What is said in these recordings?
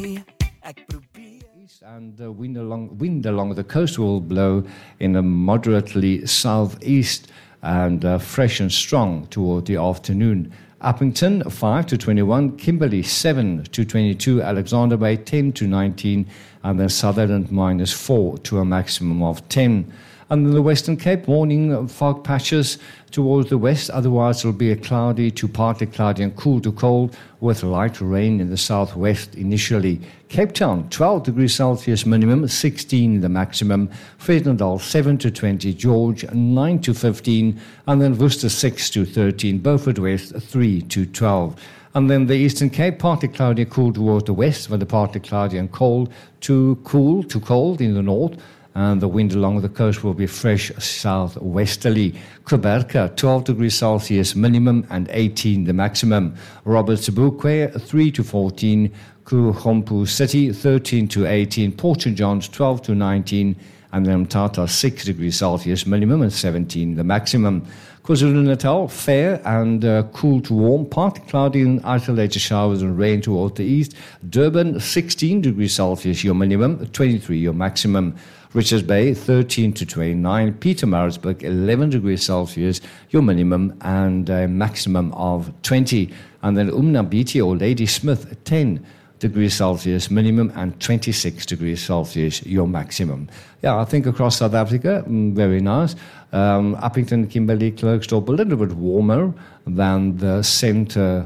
And wind along the coast will blow in a moderately southeast and fresh and strong toward the afternoon. Uppington 5 to 21, Kimberley 7 to 22, Alexander Bay 10 to 19, and then Sutherland -4 to a maximum of 10. And in the Western Cape, morning fog patches towards the west. Otherwise, it'll be a cloudy to partly cloudy and cool to cold with light rain in the southwest initially. Cape Town, 12 degrees Celsius minimum, 16 the maximum. Vredendal, 7 to 20. George, 9 to 15. And then Worcester, 6 to 13. Beaufort West, 3 to 12. And then the Eastern Cape, partly cloudy and cool towards the west, with the partly cloudy and cold to cool to cold in the north. And the wind along the coast will be fresh southwesterly. Quebec, 12 degrees Celsius minimum and 18 the maximum. Robert Sobukwe, 3 to 14. Kuhompu City, 13 to 18. Port St. John's, 12 to 19. And then Mthatha, 6 degrees Celsius minimum and 17 the maximum. KwaZulu-Natal, fair and cool to warm, partly cloudy and isolated showers and rain towards the east. Durban, 16 degrees Celsius your minimum, 23 your maximum. Richards Bay, 13 to 29. Pietermaritzburg, 11 degrees Celsius your minimum and a maximum of 20. And then Umnabiti or Ladysmith, 10 degrees Celsius minimum and 26 degrees Celsius your maximum. Yeah, I think across South Africa, very nice. Uppington, Kimberley, Klerksdorp, a little bit warmer than the central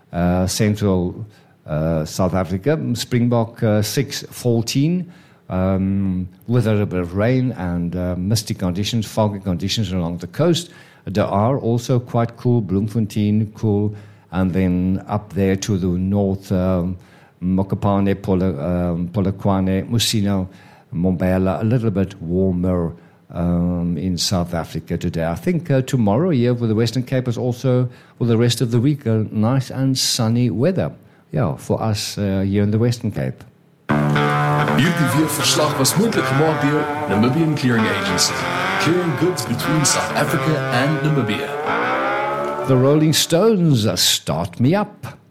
South Africa. Springbok, 6-14. With a little bit of rain and misty conditions, foggy conditions along the coast. There are also quite cool, Bloemfontein, cool, and then up there to the north, Mokopane, Polokwane, Musino, Mbombela, a little bit warmer in South Africa today. I think tomorrow, here with the Western Cape, is also, for the rest of the week, nice and sunny weather. Yeah, for us here in the Western Cape. Hierdie weerverslag was moontlik gemaak deur Namibian Clearing Agency, clearing goods between South Africa and Namibia. The Rolling Stones, Start Me Up.